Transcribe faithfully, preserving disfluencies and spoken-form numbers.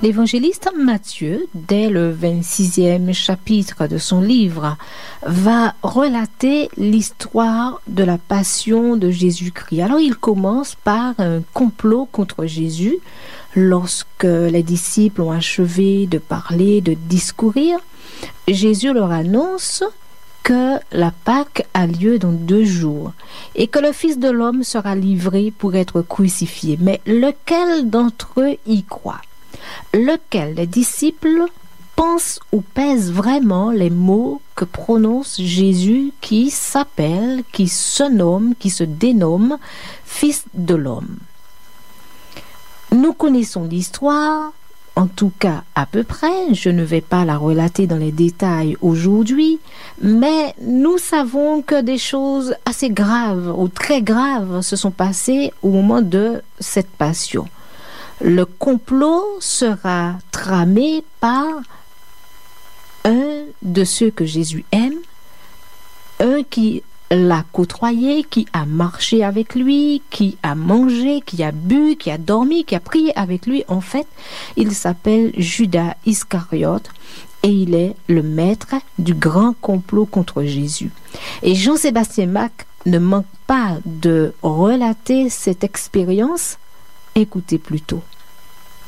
L'évangéliste Matthieu, dès le vingt-sixième chapitre de son livre, va relater l'histoire de la passion de Jésus-Christ. Alors il commence par un complot contre Jésus. Lorsque les disciples ont achevé de parler, de discourir, Jésus leur annonce que la Pâque a lieu dans deux jours et que le Fils de l'homme sera livré pour être crucifié. Mais lequel d'entre eux y croit? Lequel des disciples pense ou pèse vraiment les mots que prononce Jésus qui s'appelle, qui se nomme, qui se dénomme Fils de l'homme? Nous connaissons l'histoire, en tout cas à peu près, je ne vais pas la relater dans les détails aujourd'hui, mais nous savons que des choses assez graves ou très graves se sont passées au moment de cette passion. Le complot sera tramé par un de ceux que Jésus aime, un qui l'a côtoyé, qui a marché avec lui, qui a mangé, qui a bu, qui a dormi, qui a prié avec lui. En fait, il s'appelle Judas Iscariote et il est le maître du grand complot contre Jésus. Et Jean-Sébastien Bach ne manque pas de relater cette expérience. Écoutez plutôt.